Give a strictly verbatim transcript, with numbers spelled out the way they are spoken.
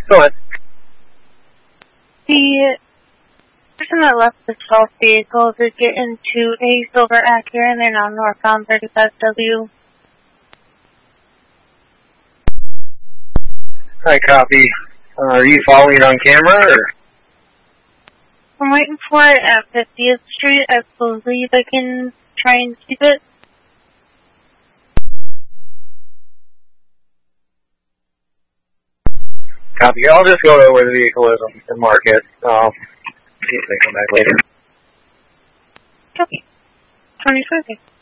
Go ahead. The person that left the golf vehicle did get into a silver Acura and they're now northbound thirty-five W. Hi, copy. Uh, are you following it on camera, or? I'm waiting for it at fiftieth Street. I believe I can try and keep it. Copy. I'll just go to where the vehicle is and mark it. Um, see if they come back later. Copy. twenty-five.